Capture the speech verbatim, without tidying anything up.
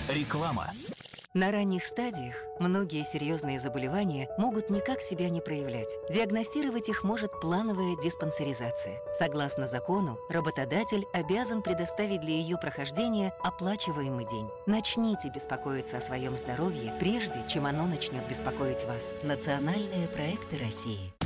Реклама. На ранних стадиях многие серьезные заболевания могут никак себя не проявлять. Диагностировать их может плановая диспансеризация. Согласно закону, работодатель обязан предоставить для ее прохождения оплачиваемый день. Начните беспокоиться о своем здоровье, прежде чем оно начнет беспокоить вас. Национальные проекты России.